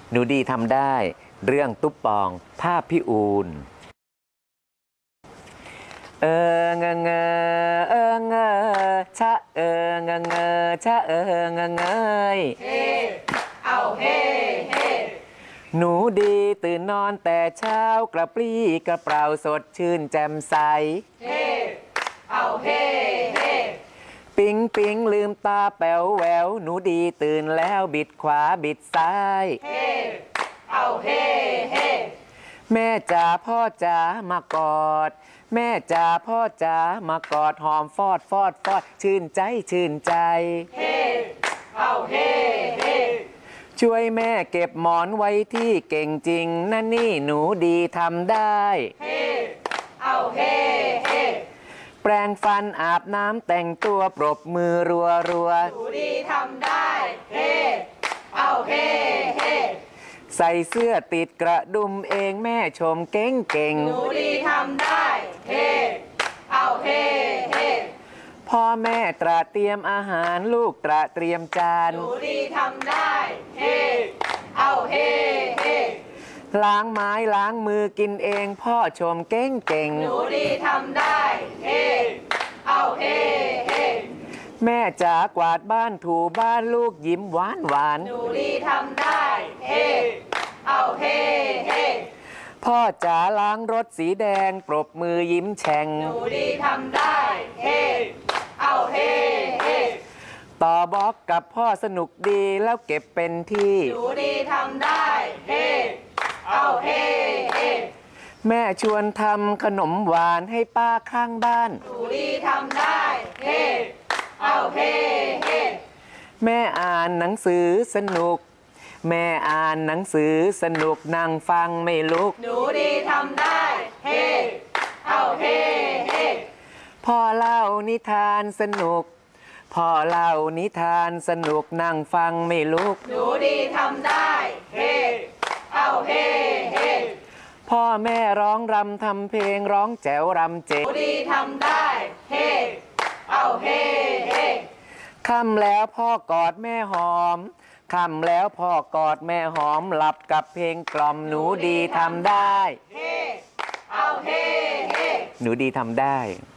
หนูดีทำได้เรื่องตุ๊บปองภาพพี่อูนเออเงเงเออเงชะเออเงเงชะเออเงเงยเฮเอาเฮเฮหนูดีตื่นนอนแต่เช้ากระปรี้กระเปร่าสดชื่นแจ่มใสเฮเอาเฮเฮปิ๊งปิ๊งลืมตาแป๋วแหววหนูดีตื่นแล้วบิดขวาบิดซ้ายเฮเอาเฮเฮแม่จ๋าพ่อจ๋ามากอดแม่จ๋าพ่อจ๋ามากอดหอมฟอดฟอดฟอดชื่นใจชื่นใจเฮเอาเฮเฮช่วยแม่เก็บหมอนไว้ที่เก่งจริงนะนี่หนูดีทำได้เฮเอาเฮเฮแปรงฟันอาบน้ำแต่งตัวปรบมือรัวรัวหนูดีทำได้เฮเอาเฮเฮใส่เสื้อติดกระดุมเองแม่ชมเก่งเก่งหนูดีทำได้เฮเอาเฮเฮพ่อแม่ตระเตรียมอาหารลูกตระเตรียมจานหนูดีทำได้เฮเอาเฮเฮล้างไม้ล้างมือกินเองพ่อชมเก่งเก่งหนูดีทำได้เฮเอาเฮเฮแม่จ๋ากวาดบ้านถูบ้านลูกยิ้มหวานหวานหนูดีทำได้เฮเอาเฮเฮพ่อจ๋าล้างรถสีแดงปรบมือยิ้มแฉ่งหนูดีทำได้เฮเอาเฮเฮต่อบล็อกกับพ่อสนุกดีแล้วเก็บเป็นที่หนูดีทำได้เฮเอาเฮเฮแม่ชวนทำขนมหวานให้ป้าข้างบ้านหนูดีทำได้เฮเอาเฮเฮแม่อ่านหนังสือสนุกแม่อ่านหนังสือสนุกนั่งฟังไม่ลุกหนูดีทำได้เฮเอาเฮเฮพ่อเล่านิทานสนุกพ่อเล่านิทานสนุกนั่งฟังไม่ลุกหนูดีทำได้เฮเอาเฮเฮพ่อแม่ร้องรำทำเพลงร้องแจ๋วรำเจ๋งหนูดีทำได้เฮเอาเฮเฮค่ำแล้วพ่อกอดแม่หอมค่ำแล้วพ่อกอดแม่หอมหลับกับเพลงกล่อมหนูดีทำได้เฮเอาเฮเฮหนูดีทำได้